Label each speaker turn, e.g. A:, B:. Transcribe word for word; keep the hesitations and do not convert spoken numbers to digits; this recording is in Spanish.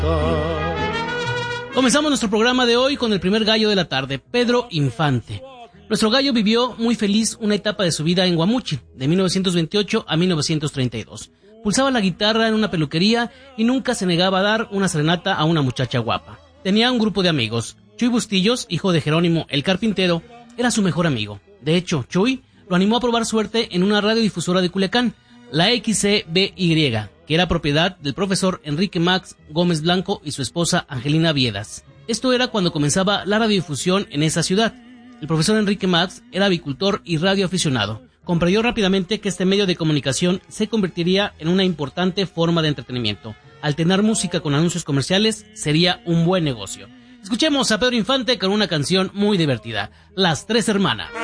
A: Comenzamos nuestro programa de hoy con el primer gallo de la tarde, Pedro Infante. Nuestro gallo vivió muy feliz una etapa de su vida en Guamuchi, de mil novecientos veintiocho a mil novecientos treinta y dos. Pulsaba la guitarra en una peluquería y nunca se negaba a dar una serenata a una muchacha guapa. Tenía un grupo de amigos. Chuy Bustillos, hijo de Jerónimo el Carpintero, era su mejor amigo. De hecho, Chuy lo animó a probar suerte en una radiodifusora de Culiacán, la X C B Y, que era propiedad del profesor Enrique Max Gómez Blanco y su esposa Angelina Viedas. Esto era cuando comenzaba la radiodifusión en esa ciudad. El profesor Enrique Max era avicultor y radioaficionado. Comprendió rápidamente que este medio de comunicación se convertiría en una importante forma de entretenimiento. Alternar música con anuncios comerciales sería un buen negocio. Escuchemos a Pedro Infante con una canción muy divertida, Las Tres Hermanas.